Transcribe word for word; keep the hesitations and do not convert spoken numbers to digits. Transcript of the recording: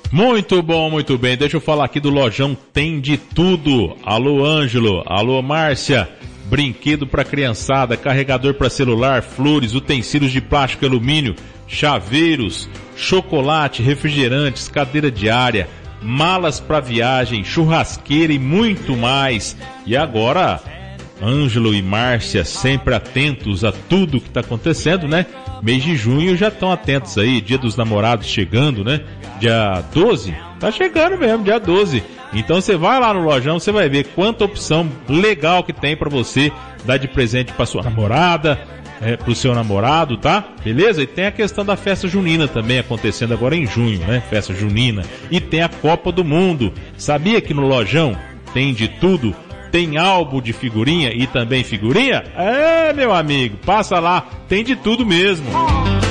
Muito bom, muito bem. Deixa eu falar aqui do Lojão Tem de Tudo. Alô, Ângelo. Alô, Márcia. Brinquedo para criançada, carregador para celular, flores, utensílios de plástico e alumínio, chaveiros, chocolate, refrigerantes, cadeira de área, malas para viagem, churrasqueira e muito mais. E agora, Ângelo e Márcia sempre atentos a tudo que está acontecendo, né? Mês de junho já estão atentos aí, Dia dos Namorados chegando, né? Dia doze, tá chegando mesmo, dia doze. Então você vai lá no Lojão, você vai ver quanta opção legal que tem pra você dar de presente pra sua namorada, é, pro seu namorado, tá? Beleza? E tem a questão da festa junina também acontecendo agora em junho, né? Festa junina. E tem a Copa do Mundo. Sabia que no Lojão tem de tudo? Tem álbum de figurinha e também figurinha? É, meu amigo, passa lá, tem de tudo mesmo.